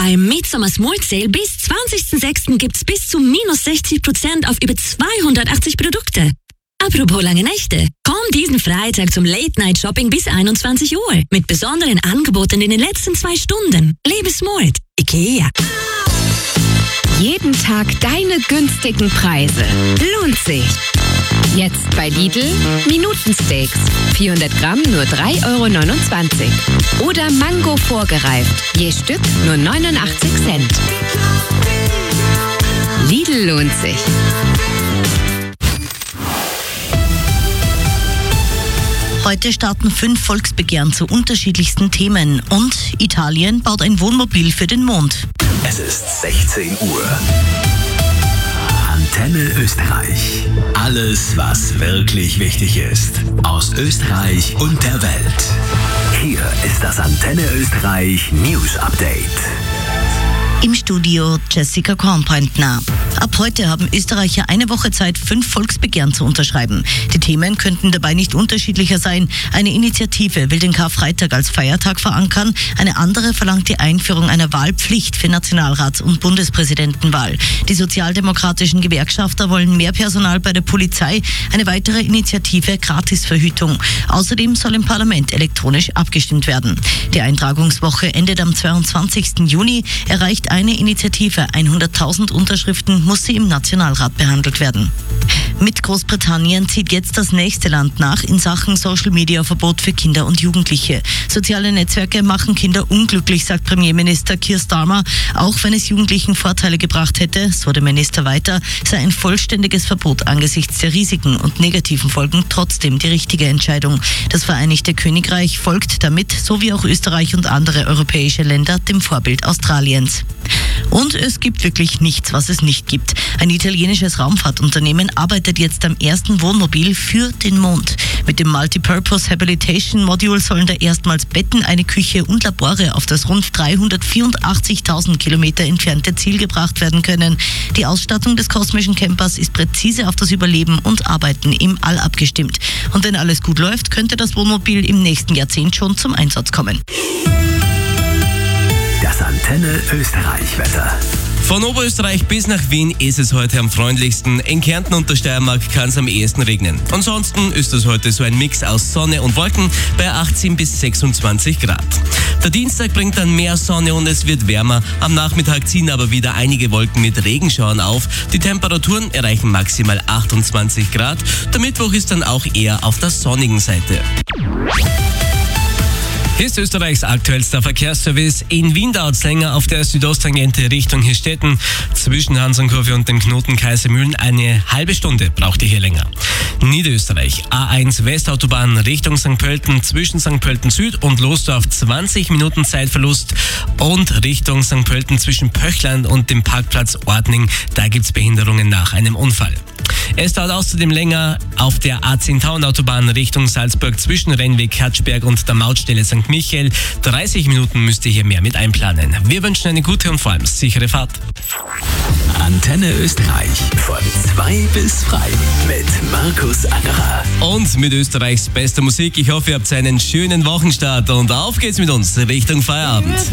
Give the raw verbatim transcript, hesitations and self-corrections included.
Beim Midsummer Smart Sale bis zwanzigsten sechsten gibt's bis zu minus sechzig Prozent auf über zweihundertachtzig Produkte. Apropos lange Nächte. Komm diesen Freitag zum Late-Night-Shopping bis einundzwanzig Uhr mit besonderen Angeboten in den letzten zwei Stunden. Lebe smart. IKEA. Jeden Tag deine günstigen Preise. Lohnt sich. Jetzt bei Lidl Minutensteaks. vierhundert Gramm nur drei Euro neunundzwanzig. Oder Mango vorgereift. Je Stück nur neunundachtzig Cent. Lidl lohnt sich. Heute starten fünf Volksbegehren zu unterschiedlichsten Themen und Italien baut ein Wohnmobil für den Mond. Es ist sechzehn Uhr. Antenne Österreich. Alles, was wirklich wichtig ist. Aus Österreich und der Welt. Hier ist das Antenne Österreich News Update. Im Studio Jessica Kornpointner. Ab heute haben Österreicher eine Woche Zeit, fünf Volksbegehren zu unterschreiben. Die Themen könnten dabei nicht unterschiedlicher sein. Eine Initiative will den Karfreitag als Feiertag verankern. Eine andere verlangt die Einführung einer Wahlpflicht für Nationalrats- und Bundespräsidentenwahl. Die sozialdemokratischen Gewerkschafter wollen mehr Personal bei der Polizei. Eine weitere Initiative Gratisverhütung. Außerdem soll im Parlament elektronisch abgestimmt werden. Die Eintragungswoche endet am zweiundzwanzigsten Juni. Erreicht eine Initiative hunderttausend Unterschriften, muss sie im Nationalrat behandelt werden. Mit Großbritannien zieht jetzt das nächste Land nach in Sachen Social-Media-Verbot für Kinder und Jugendliche. Soziale Netzwerke machen Kinder unglücklich, sagt Premierminister Keir Starmer. Auch wenn es Jugendlichen Vorteile gebracht hätte, so der Minister weiter, sei ein vollständiges Verbot angesichts der Risiken und negativen Folgen trotzdem die richtige Entscheidung. Das Vereinigte Königreich folgt damit, so wie auch Österreich und andere europäische Länder, dem Vorbild Australiens. Und es gibt wirklich nichts, was es nicht gibt. Ein italienisches Raumfahrtunternehmen arbeitet jetzt am ersten Wohnmobil für den Mond. Mit dem Multipurpose Habilitation Module sollen da erstmals Betten, eine Küche und Labore auf das rund dreihundertvierundachtzigtausend Kilometer entfernte Ziel gebracht werden können. Die Ausstattung des kosmischen Campers ist präzise auf das Überleben und Arbeiten im All abgestimmt. Und wenn alles gut läuft, könnte das Wohnmobil im nächsten Jahrzehnt schon zum Einsatz kommen. Das Antenne Österreich Wetter. Von Oberösterreich bis nach Wien ist es heute am freundlichsten. In Kärnten und der Steiermark kann es am ehesten regnen. Ansonsten ist es heute so ein Mix aus Sonne und Wolken bei achtzehn bis sechsundzwanzig Grad. Der Dienstag bringt dann mehr Sonne und es wird wärmer. Am Nachmittag ziehen aber wieder einige Wolken mit Regenschauern auf. Die Temperaturen erreichen maximal achtundzwanzig Grad. Der Mittwoch ist dann auch eher auf der sonnigen Seite. Hier ist Österreichs aktuellster Verkehrsservice. In Wien dauert es länger auf der Südosttangente Richtung Hirstetten. Zwischen Hansonkurve und dem Knoten Kaisermühlen eine halbe Stunde braucht ihr hier länger. Niederösterreich, A eins Westautobahn Richtung Sankt Pölten, zwischen Sankt Pölten Süd und Losdorf zwanzig Minuten Zeitverlust und Richtung Sankt Pölten zwischen Pöchland und dem Parkplatz Ordning, da gibt's Behinderungen nach einem Unfall. Es dauert außerdem länger auf der A zehn Tauern-Autobahn Richtung Salzburg zwischen Rennweg Katzberg und der Mautstelle Sankt Michael. dreißig Minuten müsst ihr hier mehr mit einplanen. Wir wünschen eine gute und vor allem sichere Fahrt. Antenne Österreich von zwei bis frei mit Markus Angerer. Und mit Österreichs bester Musik. Ich hoffe, ihr habt einen schönen Wochenstart und auf geht's mit uns Richtung Feierabend.